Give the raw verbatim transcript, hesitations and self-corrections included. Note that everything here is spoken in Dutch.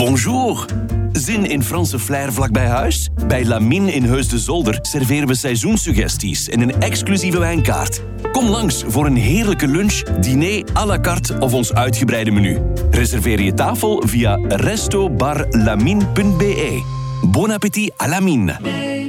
Bonjour. Zin in Franse flair vlakbij huis? Bij Lamine in Heus de Zolder serveren we seizoenssuggesties en een exclusieve wijnkaart. Kom langs voor een heerlijke lunch, diner à la carte of ons uitgebreide menu. Reserveer je tafel via resto bar lamine punt be. Bon appétit à Lamine.